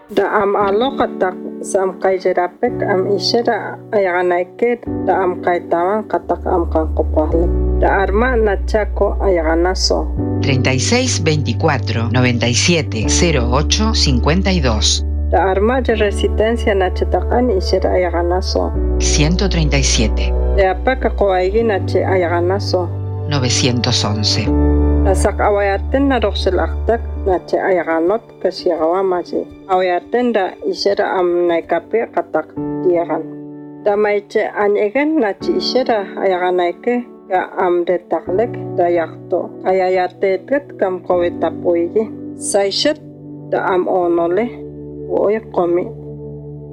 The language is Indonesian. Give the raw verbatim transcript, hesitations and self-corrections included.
Da am aloqatak sam qayjerapek am ishera ayaganaike da am kaitawan katak am kanqopahlik. Da arma nachako ayaganaso. treinta y seis veinticuatro noventa y siete cero ocho cincuenta y dos. Da arma de resistencia nachatakan ishera ayaganaso. ciento treinta y siete. Da apaka koaigi nache ayaganaso. novecientos once. Nasak awayaten na roksel aktak nache ayaganot kasyagawamaji. Awayaten da ishera am naikape katak diagan. Da maiche anyegen nache ishera ayaganaike ka am detaklek da yakto. Ayayatetet kam kowetapoigi. Saishet da am onole woy komi.